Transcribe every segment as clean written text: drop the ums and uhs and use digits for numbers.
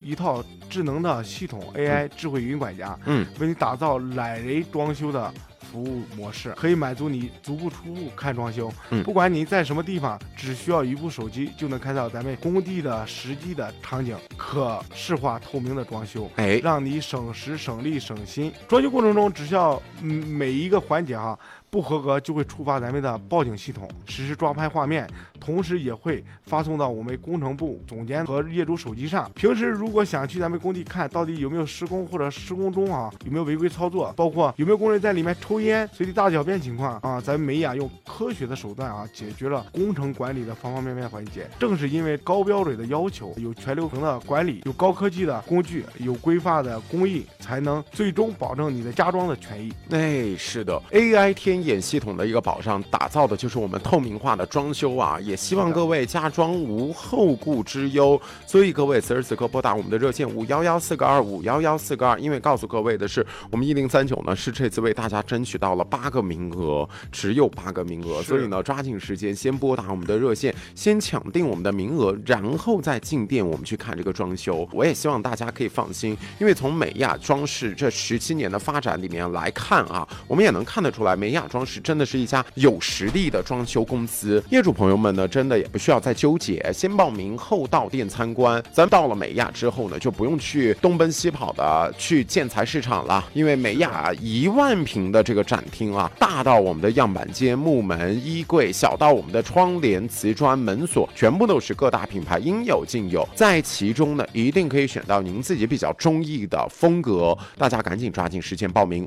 一套智能的系统 AI 智慧云管家，为你打造懒人装修的服务模式，可以满足你足不出户看装修，不管你在什么地方，只需要一部手机就能看到咱们工地的实际的场景，可视化透明的装修，让你省时省力省心。装修过程中只需要每一个环节不合格就会触发咱们的报警系统，实时抓拍画面，同时也会发送到我们工程部总监和业主手机上。平时如果想去咱们工地看到底有没有施工，或者施工中有没有违规操作，包括有没有工人在里面抽烟、随地大小便情况咱们美雅用科学的手段解决了工程管理的方方面面环节。正是因为高标准的要求，有全流程的管理，有高科技的工具，有规范的工艺，才能最终保证你的家装的权益。 是的 ，AI 天眼系统的一个保障，打造的就是我们透明化的装修也希望各位家装无后顾之忧。所以各位此时此刻拨打我们的热线511-422-511-422，因为告诉各位的是，我们1039呢是这次为大家争取到了8个名额，只有8个名额，所以呢抓紧时间先拨打我们的热线，先抢定我们的名额，然后再进店我们去看这个装修。我也希望大家可以放心，因为从美雅装饰这17年的发展里面来看我们也能看得出来，美雅装饰真的是一家有实力的装修公司。业主朋友们呢，真的也不需要再纠结，先报名后到店参观。咱到了美雅之后呢，就不用去东奔西跑的去建材市场了，因为美雅1万平的这个展厅大到我们的样板间、木门、衣柜，小到我们的窗帘、瓷砖、门锁，全部都是各大品牌应有尽有。在其中呢，一定可以选到您自己比较中意的风格。大家赶紧抓紧时间报名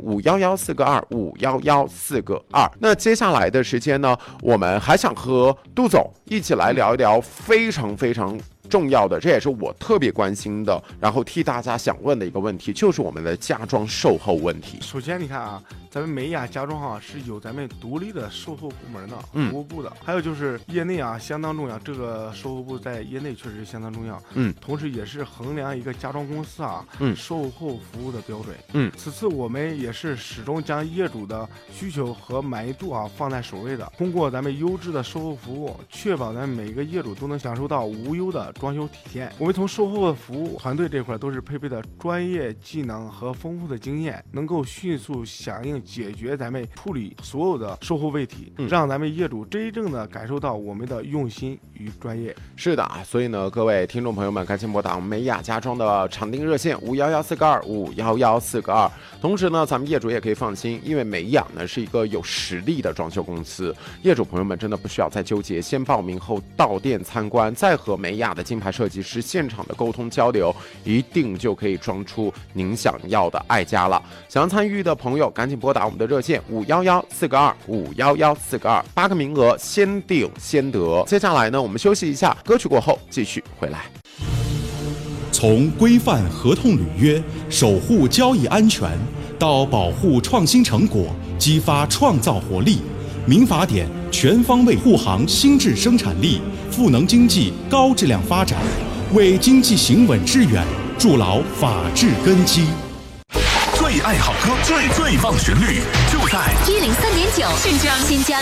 511-422-511-422。那接下来的时间呢，我们还想和杜总一起来聊一聊非常非常重要的，这也是我特别关心的，然后替大家想问的一个问题，就是我们的家装售后问题。 首先你看咱们美雅家装是有咱们独立的售后部门的服务部的，还有就是业内相当重要，这个售后部在业内确实相当重要，同时也是衡量一个家装公司售后服务的标准。此次我们也是始终将业主的需求和满意度放在首位的，通过咱们优质的售后服务，确保咱们每个业主都能享受到无忧的装修体验。我们从售后的服务团队这块都是配备的专业技能和丰富的经验，能够迅速响应解决咱们处理所有的售后问题，让咱们业主真正的感受到我们的用心与专业。 是的所以呢，各位听众朋友们，赶紧拨打我们美雅家装的场定热线511-422-511-422。同时呢，咱们业主也可以放心，因为美雅呢是一个有实力的装修公司，业主朋友们真的不需要再纠结，先报名后到店参观，再和美雅的金牌设计师现场的沟通交流，一定就可以装出您想要的爱家了。想要参与的朋友，赶紧拨打我们的热线511-422-511-422，8个名额，先定先得。接下来呢，我们休息一下，歌曲过后继续回来。 从规范合同履约、守护交易安全，到保护创新成果、激发创造活力，民法典全方位护航新质生产力，赋能经济高质量发展，为经济行稳致远筑牢法治根基。 最爱好歌，最放旋律，就在 103.9新疆